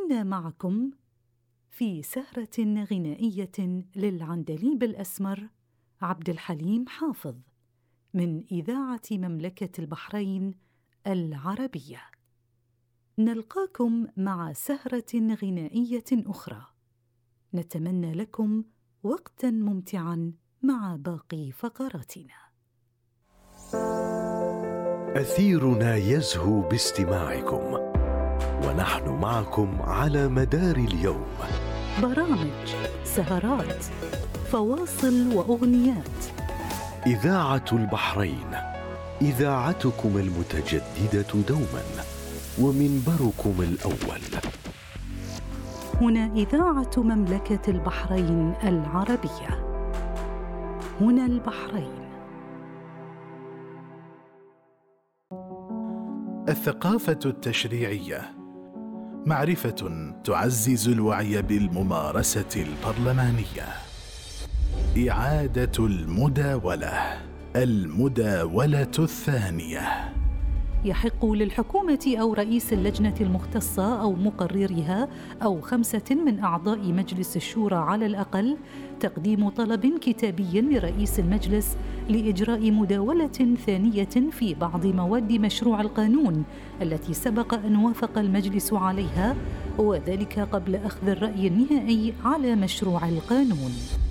كنا معكم في سهرة غنائية للعندليب الأسمر عبد الحليم حافظ من إذاعة مملكة البحرين العربية. نلقاكم مع سهرة غنائية أخرى. نتمنى لكم وقتاً ممتعاً مع باقي فقراتنا. أثيرنا يزهو باستماعكم، ونحن معكم على مدار اليوم. برامج، سهرات، فواصل وأغنيات. إذاعة البحرين، إذاعتكم المتجددة دوما ومنبركم الأول. هنا إذاعة مملكة البحرين العربية. هنا البحرين. الثقافة التشريعية معرفة تعزز الوعي بالممارسة البرلمانية. إعادة المداولة الثانية. يحق للحكومة أو رئيس اللجنة المختصة أو مقررها أو 5 من أعضاء مجلس الشورى على الأقل تقديم طلب كتابي لرئيس المجلس لإجراء مداولة ثانية في بعض مواد مشروع القانون التي سبق أن وافق المجلس عليها، وذلك قبل أخذ الرأي النهائي على مشروع القانون.